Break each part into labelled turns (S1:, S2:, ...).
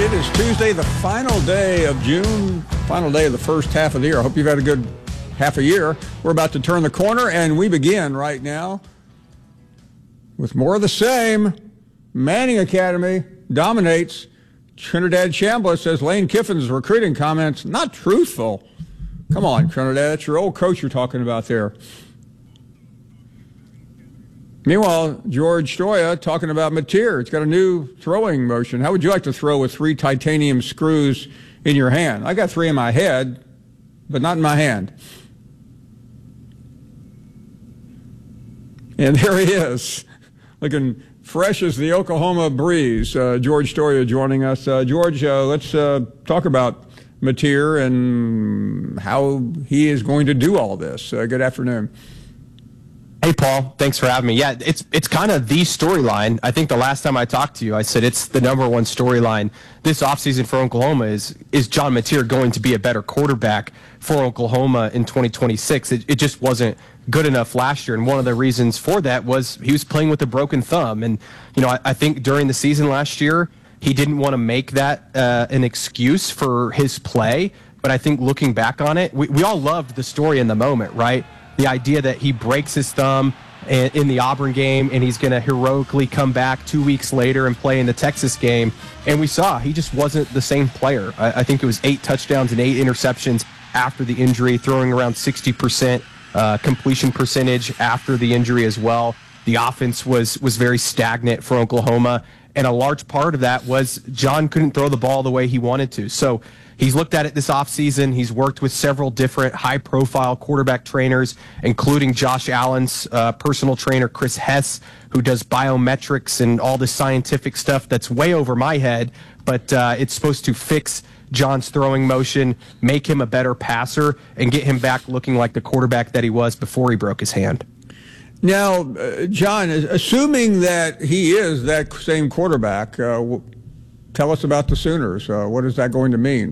S1: It is Tuesday, the final day of June, final day of the first half of the year. I hope you've had a good half a year. We're about to turn the corner, and we begin right now with more of the same. Manning Academy dominates. Trinidad Chambliss says Lane Kiffin's recruiting comments not truthful. Come on, Trinidad. That's your old coach you're talking about there. Meanwhile, George Stoia talking about Mateer. It's got a new throwing motion. How would you like to throw with 3 titanium screws in your hand? I got 3 in my head, but not in my hand. And there he is, looking fresh as the Oklahoma breeze. George Stoia joining us. George, let's talk about Mateer and how he is going to do all this. Good afternoon.
S2: Hey, Paul. Thanks for having me. Yeah, it's kind of the storyline. I think the last time I talked to you, I said it's the number one storyline this offseason for Oklahoma is John Mateer going to be a better quarterback for Oklahoma in 2026? It just wasn't good enough last year, and one of the reasons for that was he was playing with a broken thumb. And, you know, I think during the season last year, he didn't want to make that an excuse for his play. But I think looking back on it, we all loved the story in the moment, right? The idea that he breaks his thumb in the Auburn game and he's going to heroically come back 2 weeks later and play in the Texas game. And we saw he just wasn't the same player. I think it was 8 touchdowns and 8 interceptions after the injury, throwing around 60% completion percentage after the injury as well. The offense was very stagnant for Oklahoma. And a large part of that was John couldn't throw the ball the way he wanted to. So he's looked at it this offseason. He's worked with several different high-profile quarterback trainers, including Josh Allen's personal trainer, Chris Hess, who does biometrics and all this scientific stuff that's way over my head, but it's supposed to fix John's throwing motion, make him a better passer, and get him back looking like the quarterback that he was before he broke his hand.
S1: Now, John, assuming that he is that same quarterback, tell us about the Sooners. What is that going to mean?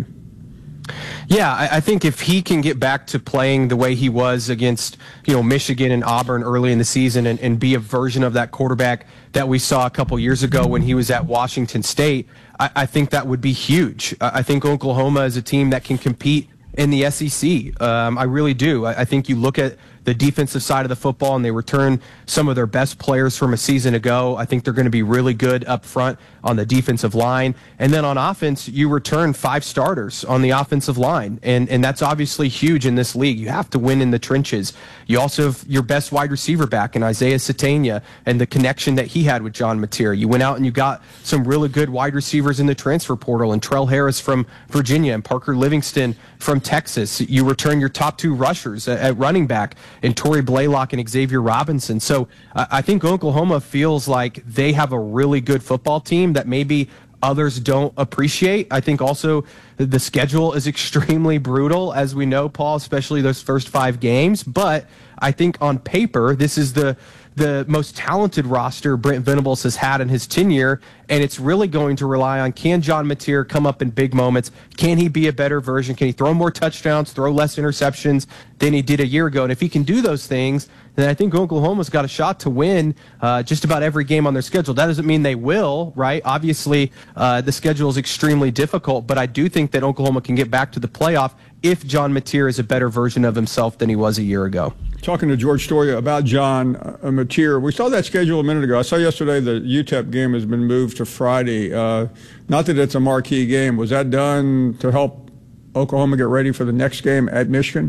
S2: Yeah, I think if he can get back to playing the way he was against, Michigan and Auburn early in the season and be a version of that quarterback that we saw a couple years ago when he was at Washington State, I think that would be huge. I think Oklahoma is a team that can compete in the SEC. I really do. I think you look at the defensive side of the football and they return some of their best players from a season ago. I think they're going to be really good up front on the defensive line. And then on offense, you return 5 starters on the offensive line. And that's obviously huge in this league. You have to win in the trenches. You also have your best wide receiver back in Isaiah Satania and the connection that he had with John Mateer. You went out and you got some really good wide receivers in the transfer portal, and Trell Harris from Virginia and Parker Livingston from Texas. You return your top 2 rushers at running back and Torrey Blaylock and Xavier Robinson. So I think Oklahoma feels like they have a really good football team that maybe others don't appreciate. I think also the schedule is extremely brutal, as we know, Paul, especially those first 5 games. But I think on paper, this is the most talented roster Brent Venables has had in his tenure, and it's really going to rely on, can John Mateer come up in big moments? Can he be a better version? Can he throw more touchdowns, throw less interceptions than he did a year ago? And if he can do those things, then I think Oklahoma's got a shot to win just about every game on their schedule. That doesn't mean they will, right? Obviously, the schedule is extremely difficult, but I do think that Oklahoma can get back to the playoff if John Mateer is a better version of himself than he was a year ago.
S1: Talking to George Stoia about John Mateer, we saw that schedule a minute ago. I saw yesterday the UTEP game has been moved to Friday. Not that it's a marquee game. Was that done to help Oklahoma get ready for the next game at Michigan?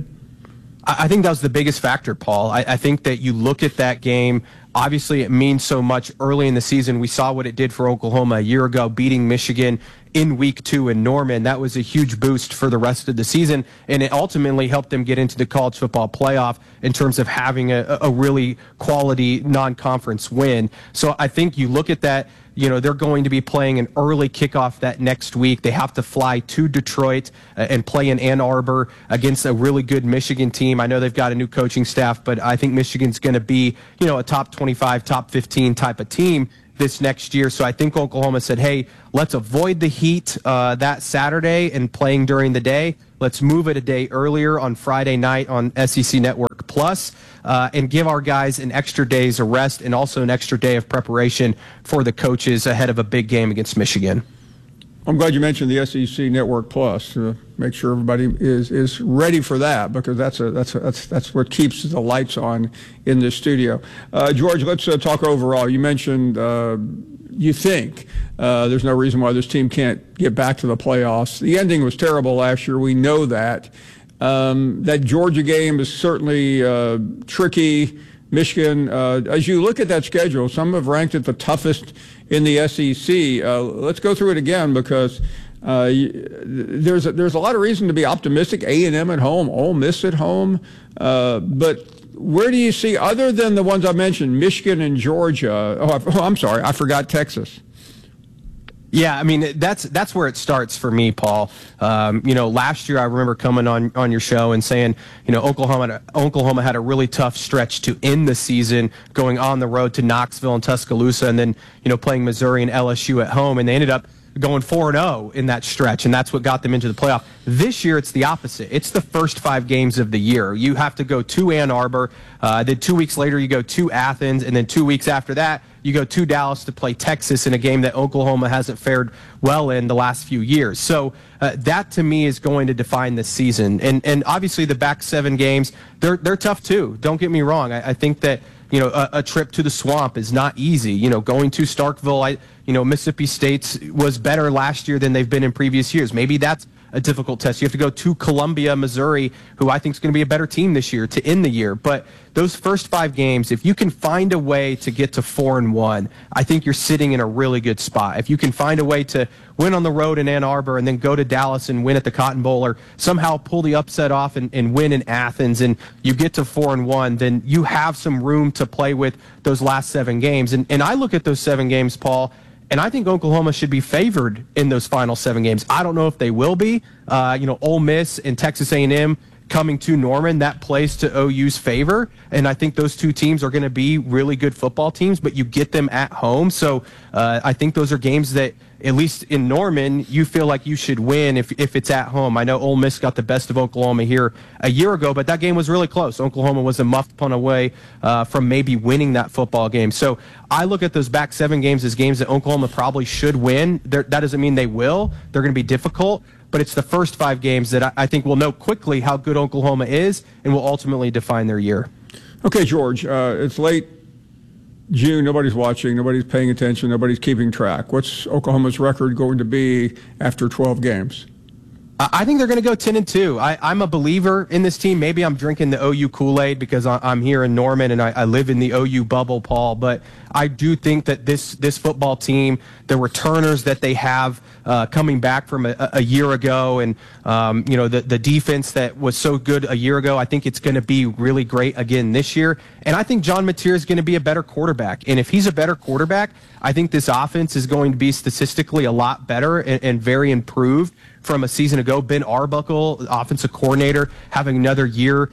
S2: I think that was the biggest factor, Paul. I think that you look at that game, obviously it means so much early in the season. We saw what it did for Oklahoma a year ago, beating Michigan in week 2 in Norman. That was a huge boost for the rest of the season, and it ultimately helped them get into the college football playoff in terms of having a really quality non-conference win. So I think you look at that, they're going to be playing an early kickoff that next week. They have to fly to Detroit and play in Ann Arbor against a really good Michigan team. I know they've got a new coaching staff, but I think Michigan's going to be, a top 25, top 15 type of team this next year. So I think Oklahoma said, hey, let's avoid the heat that Saturday and playing during the day. Let's move it a day earlier on Friday night on SEC Network Plus and give our guys an extra day's of rest and also an extra day of preparation for the coaches ahead of a big game against Michigan.
S1: I'm glad you mentioned the SEC Network Plus to make sure everybody is ready for that, because that's what keeps the lights on in this studio. George, let's talk overall. You mentioned you think there's no reason why this team can't get back to the playoffs. The ending was terrible last year. We know that. That Georgia game is certainly tricky. Michigan, as you look at that schedule, some have ranked it the toughest in the SEC. Let's go through it again, because there's a lot of reason to be optimistic. A&M at home, Ole Miss at home, but where do you see, other than the ones I mentioned, Michigan and Georgia? I'm sorry, I forgot Texas.
S2: Yeah, I mean, that's where it starts for me, Paul. Last year I remember coming on your show and saying, Oklahoma had a really tough stretch to end the season, going on the road to Knoxville and Tuscaloosa, and then, playing Missouri and LSU at home, and they ended up going 4-0 in that stretch, and that's what got them into the playoff. This year, it's the opposite. It's the first 5 games of the year. You have to go to Ann Arbor, then 2 weeks later you go to Athens, and then 2 weeks after that, you go to Dallas to play Texas in a game that Oklahoma hasn't fared well in the last few years. So that, to me, is going to define this season. And obviously the back 7 games, they're tough too. Don't get me wrong. I think that a trip to the Swamp is not easy. Going to Starkville, Mississippi State was better last year than they've been in previous years. Maybe that's a difficult test. You have to go to Columbia, Missouri, who I think is going to be a better team this year to end the year. But those first 5 games, if you can find a way to get to 4-1, I think you're sitting in a really good spot. If you can find a way to win on the road in Ann Arbor and then go to Dallas and win at the Cotton Bowl, or somehow pull the upset off and win in Athens, and you get to 4-1, then you have some room to play with those last 7 games. And I look at those 7 games, Paul, and I think Oklahoma should be favored in those final 7 games. I don't know if they will be. Ole Miss and Texas A&M coming to Norman, that plays to OU's favor. And I think those 2 teams are going to be really good football teams, but you get them at home. So I think those are games that, at least in Norman, you feel like you should win if it's at home. I know Ole Miss got the best of Oklahoma here a year ago, but that game was really close. Oklahoma was a muffed punt away from maybe winning that football game. So I look at those back 7 games as games that Oklahoma probably should win. That doesn't mean they will. They're going to be difficult, but it's the first 5 games that I think we'll know quickly how good Oklahoma is and will ultimately define their year.
S1: Okay, George, it's late June. Nobody's watching. Nobody's paying attention. Nobody's keeping track. What's Oklahoma's record going to be after 12 games?
S2: I think they're going to go 10-2. I'm a believer in this team. Maybe I'm drinking the OU Kool-Aid because I'm here in Norman and I live in the OU bubble, Paul. But I do think that this football team, the returners that they have coming back from a year ago, and the defense that was so good a year ago, I think it's going to be really great again this year. And I think John Mateer is going to be a better quarterback. And if he's a better quarterback, I think this offense is going to be statistically a lot better and very improved from a season ago. Ben Arbuckle, offensive coordinator, having another year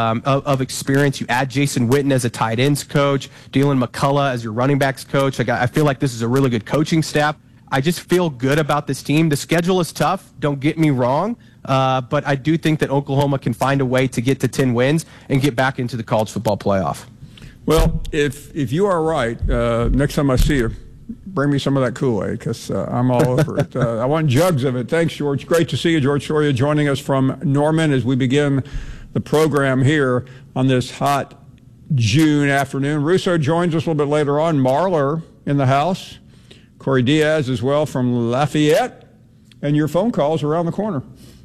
S2: of experience. You add Jason Witten as a tight ends coach, Dylan McCullough as your running backs coach. I feel like this is a really good coaching staff. I just feel good about this team. The schedule is tough, don't get me wrong, but I do think that Oklahoma can find a way to get to 10 wins and get back into the college football playoff.
S1: Well, if you are right, next time I see you, bring me some of that Kool-Aid, because I'm all over it. I want jugs of it. Thanks, George. Great to see you. George Storia joining us from Norman as we begin the program here on this hot June afternoon. Russo joins us a little bit later on. Marler in the house. Corey Diaz as well from Lafayette. And your phone calls around the corner.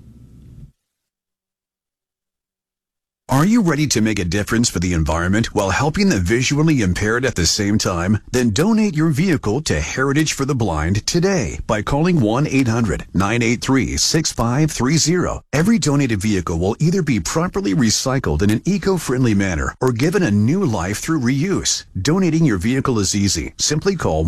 S3: Are you ready to make a difference for the environment while helping the visually impaired at the same time? Then donate your vehicle to Heritage for the Blind today by calling 1-800-983-6530. Every donated vehicle will either be properly recycled in an eco-friendly manner or given a new life through reuse. Donating your vehicle is easy. Simply call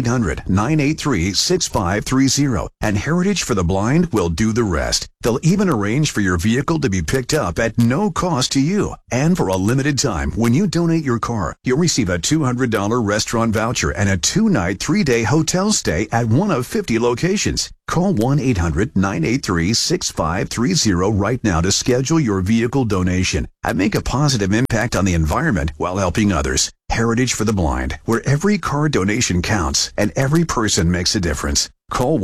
S3: 1-800-983-6530 and Heritage for the Blind will do the rest. They'll even arrange for your vehicle to be picked up at no cost to you. And for a limited time, when you donate your car, you'll receive a $200 restaurant voucher and a 2-night, 3-day hotel stay at one of 50 locations. Call 1-800-983-6530 right now to schedule your vehicle donation and make a positive impact on the environment while helping others. Heritage for the Blind, where every car donation counts and every person makes a difference. Call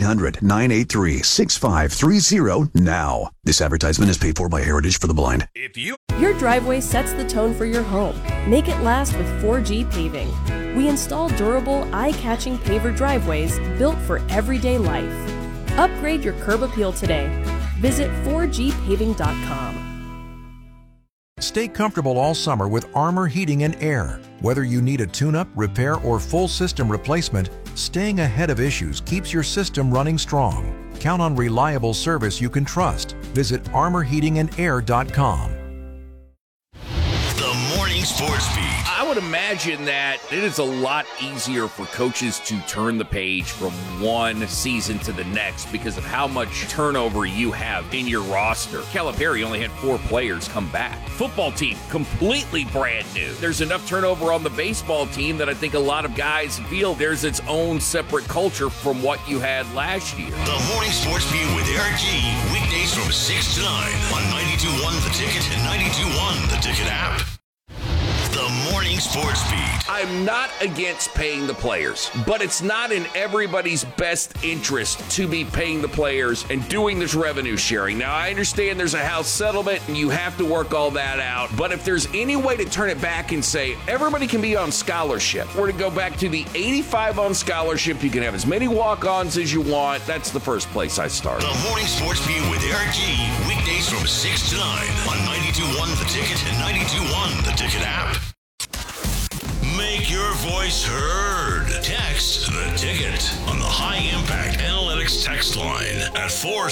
S3: 1-800-983-6530 now. This advertisement is paid for by Heritage for the Blind.
S4: Your driveway sets the tone for your home. Make it last with 4G Paving. We install durable, eye-catching paver driveways built for everyday life. Upgrade your curb appeal today. Visit 4gpaving.com.
S5: Stay comfortable all summer with Armor Heating and Air. Whether you need a tune-up, repair, or full system replacement, staying ahead of issues keeps your system running strong. Count on reliable service you can trust. Visit armorheatingandair.com.
S6: The Morning Sports Beat.
S7: I would imagine that it is a lot easier for coaches to turn the page from one season to the next because of how much turnover you have in your roster. Calipari only had 4 players come back. Football team, completely brand new. There's enough turnover on the baseball team that I think a lot of guys feel there's its own separate culture from what you had last year.
S6: The Morning Sports Beat with Eric G. Weekdays from 6 to 9 on 92.1 The Ticket and 92.1 The Ticket app. The Morning Sports Beat.
S7: I'm not against paying the players, but it's not in everybody's best interest to be paying the players and doing this revenue sharing. Now, I understand there's a House settlement and you have to work all that out, but if there's any way to turn it back and say everybody can be on scholarship, we're to go back to the 85 on scholarship, you can have as many walk-ons as you want, that's the first place I start.
S6: The Morning Sports Beat with Eric G. Weekdays from 6 to 9 on 92.1 The Ticket and 92.1 The Ticket app. Make your voice heard. Text The Ticket on the High Impact Analytics text line at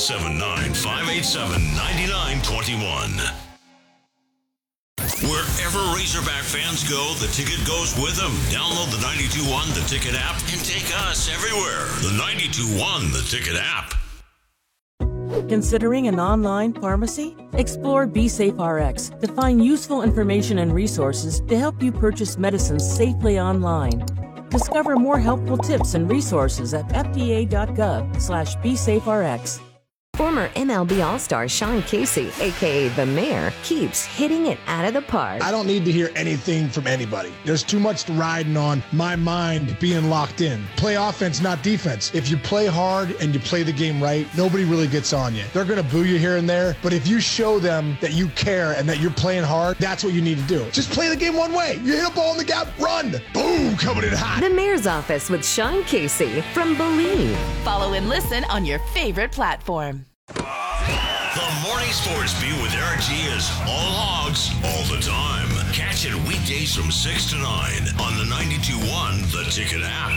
S6: 479-587-9921. Wherever Razorback fans go, The Ticket goes with them. Download the 92.1 The Ticket app and take us everywhere. The 92.1 The Ticket app.
S8: Considering an online pharmacy? Explore BeSafeRx to find useful information and resources to help you purchase medicines safely online. Discover more helpful tips and resources at fda.gov/BeSafeRx.
S9: Former MLB All-Star Sean Casey, a.k.a. The Mayor, keeps hitting it out of the park.
S10: I don't need to hear anything from anybody. There's too much riding on my mind being locked in. Play offense, not defense. If you play hard and you play the game right, nobody really gets on you. They're going to boo you here and there, but if you show them that you care and that you're playing hard, that's what you need to do. Just play the game one way. You hit a ball in the gap, run. Boom, coming in hot.
S9: The Mayor's Office with Sean Casey from Believe.
S11: Follow and listen on your favorite platform.
S6: The Morning Sports Beat with Eric G is all hogs, all the time. Catch it weekdays from 6 to 9 on the 92.1 The Ticket app.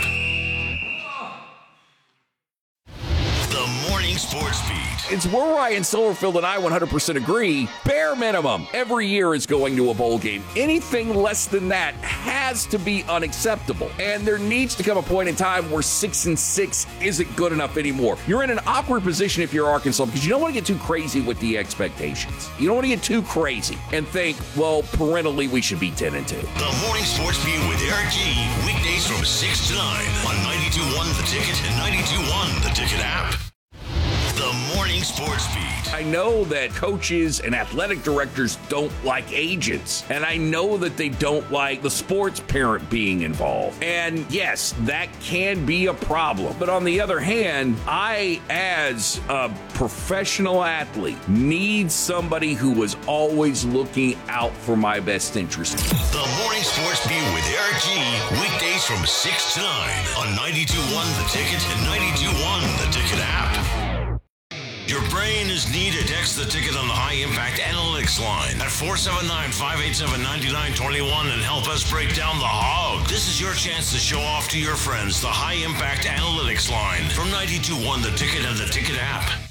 S6: The Morning Sports Beat.
S7: It's where Ryan Silverfield and I 100% agree. Bare minimum, every year is going to a bowl game. Anything less than that has to be unacceptable. And there needs to come a point in time where 6-6 isn't good enough anymore. You're in an awkward position if you're Arkansas because you don't want to get too crazy with the expectations. You don't want to get too crazy and think, well, parentally, we should be 10-2.
S6: The Morning Sports Beat with Eric G. Weekdays from 6 to 9 on 92.1 The Ticket and 92.1 The Ticket app. The Morning Sports Beat.
S7: I know that coaches and athletic directors don't like agents, and I know that they don't like the sports parent being involved. And yes, that can be a problem. But on the other hand, I, as a professional athlete, need somebody who is always looking out for my best interest.
S6: The Morning Sports Beat with Eric G. Weekdays from 6 to 9 on 92.1 The Ticket and 92.1 The Ticket app. Your brain is needed. Text The Ticket on the High Impact Analytics line at 479-587-9921 and help us break down the hog. This is your chance to show off to your friends the High Impact Analytics line from 92.1 The Ticket and The Ticket app.